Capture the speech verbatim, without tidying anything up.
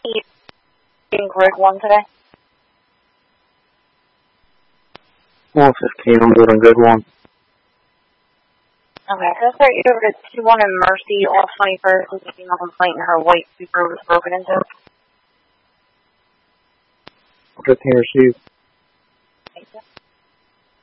T in grid one today? one fifteen on building grid one. Okay, so I'll start you over to two one and Mercy off twenty-first with a female complaint and her white Supra was broken into. fifteen received.